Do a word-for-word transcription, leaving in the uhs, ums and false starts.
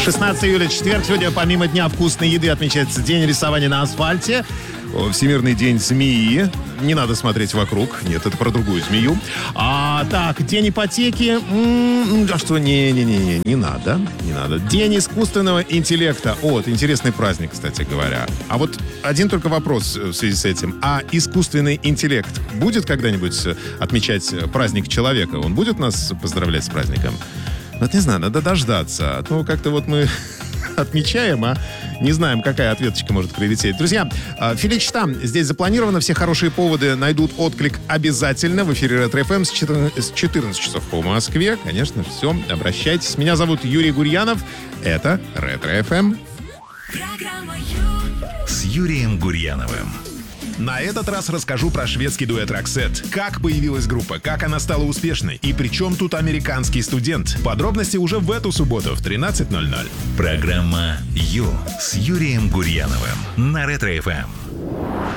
шестнадцатое июля, четверг. Сегодня помимо Дня вкусной еды отмечается День рисования на асфальте, Всемирный день змеи. Не надо смотреть вокруг. Нет, это про другую змею. А, так, День ипотеки. М-м, а что? Не-не-не, не надо. Не надо. День искусственного интеллекта. О, это интересный праздник, кстати говоря. А вот один только вопрос в связи с этим. А искусственный интеллект будет когда-нибудь отмечать праздник человека? Он будет нас поздравлять с праздником? Вот не знаю, надо дождаться. Ну, как-то вот мы отмечаем, а не знаем, какая ответочка может прилететь. Друзья, Феликс Штам здесь запланировано. Все хорошие поводы найдут отклик обязательно. В эфире Ретро эф эм с четырнадцати часов по Москве. Конечно, все, обращайтесь. Меня зовут Юрий Гурьянов. Это Ретро эф эм. Программа Ю с Юрием Гурьяновым. На этот раз расскажу про шведский дуэт Roxette. Как появилась группа, как она стала успешной и при чем тут американский студент. Подробности уже в эту субботу в тринадцать ноль ноль. Программа Ю с Юрием Гурьяновым на Ретро эф эм.